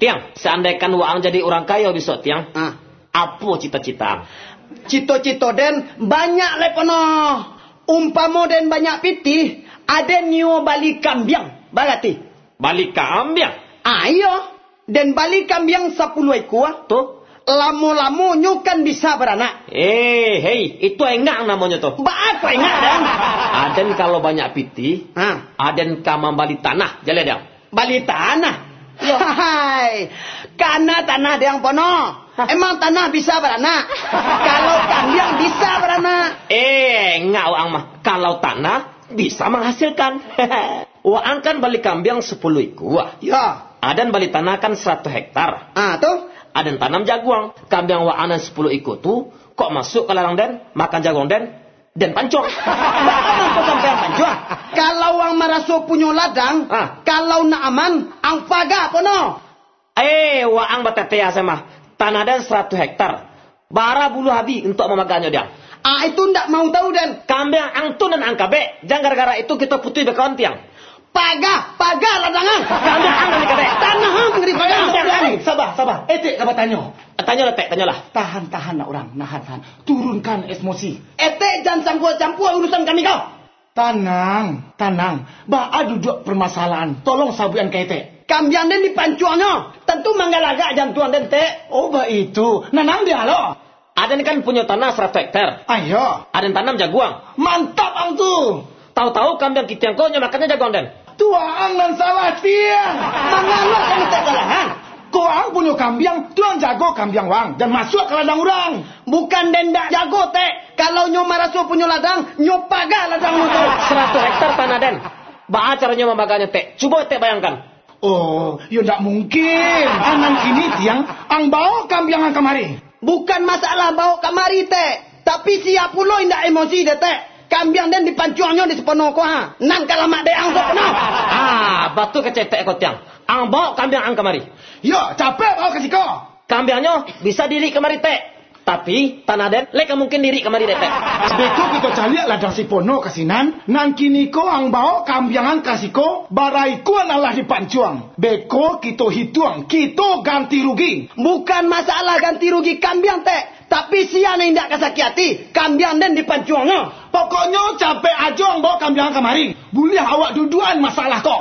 Tiang, seandainya waang jadi orang kaya besok tiang. Apa cita-cita? Cito-cito den banyak lepono. Umpamo den banyak pitih, ada nyo balik kambiang. Berarti Balik kambiang. Ayo, dan balik kambiang 10 ekor. Tuh. Lamu-lamu nyo kan bisa beranak. Hei, itu enggak namanya tuh. Apa enggak dan? Aden kalau banyak pitih, aden kamam balik tanah, jalan dia. Balik tanah. Hai, karena tanah yang pono. Emang tanah bisa beranak? Kalau kambiang bisa beranak. Enggak waang mah. Kalau tanah bisa menghasilkan. Waang kan balik kambiang 10 ekor. Ya. Aden balik tanah kan 100 hektar. Tuh. Aden tanam jaguang. Kambiang waang 10 ekor tuh kok masuk ke ladang den, makan jaguang den pancong. Apa sampai pancong? Kalau wang maraso punya ladang, kalau nak aman, ang paga pono. Waang batetea sama. Tanah den 100 hektar. Bara bulu habis untuk memaganya dia. Itu ndak mau tahu den. Kambiang angtun dan angkabe. Jangan gara-gara itu kita putih bekawan tiang. Paga ladangan. Kambiang ang dan kabe. Tanah ngeri paga. Sabar. Etik kabar tanya. Tanyalah. Tahan nak orang. Nahan. Turunkan emosi. Etek jangan campur urusan kami kau. Tenang. Ba'a duduk permasalahan. Tolong sabuan kete. Kambiang den dipancuannya. Tentu manggalaga jantuan den te. Oh, itu. Nanang dia lo. Aden kan punya tanah 100 hektar. Ayo. Aden tanam jaguang. Mantap ang tu. Tahu-tahu kambiang kita yang kau makannya jaguang den. Tuang dan salah tiang. Mangalo kan tak salahan. Kau ang punya kambiang, tuang jago kambiang wang. Dan masuk ke ladang orang. Bukan dendak jago te. Kalau nyo maraso punya ladang, nyo paga ladang nyo. 100 hektar tanah den. Ba'a caranya membaganya te. Coba te bayangkan. Oh, ya tak mungkin. Anang ini tiang, ang bawa kambiang ang kamari. Bukan masalah bawa kamari te. Tapi siap pulo indak emosi de te. Kambiang den dipancuangnya di sepenuh ko ha. Nang kalamak de ang sepenuh. Batu kecetek ko tiang. Ang bawa kambiang ang kamari. Yo, capek bawa kasih kau. Kambiangnya bisa diri kemari te. Tapi tanah den leka mungkin diri kemari de te. Beko kita cari ladang si pono kasinan. Nang kini ko ang bawa kambiangan kasih ko. Barai ko adalah dipancuang. Beko kita hitung. Kita ganti rugi. Bukan masalah ganti rugi kambiang te. Tapi siapa yang tidak kesakiati, kambiang den dipancuangnya. Pokoknya capek aja ang bawa kambiang kemari. Boleh awak duduan masalah kok.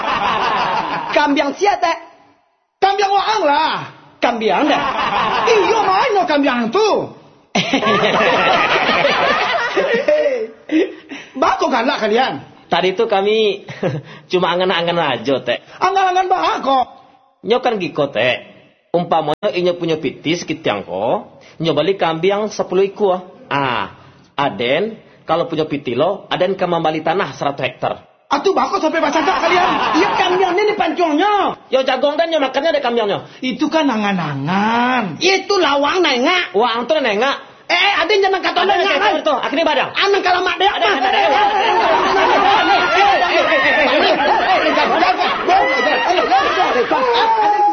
Kambiang siapa? Kambiang waang lah. Kambiang dah. Iyo mana kambiang tu? Bako galak kalian. Tadi itu kami cuma angan-angan aja teh. Angan-angan bako. Nyo kan giko teh. Umpamanya inyo punya pitis kitiang ko. Nyo balik kambiang 10 ekor. Aden kalau punya pitilo, aden kamambali tanah 100 hektar. Atuh bako sampai baca kalian. Iya kambiang ini dipancuangnya. Yo jagong dan nyo makannya ada kambiangnya. Itu kan angan-angan. Itu lawang nengak. Wang tuh nengak. Aden jangan kata nengak. Itu akhirnya badang. Anang kalamak deh. Ada.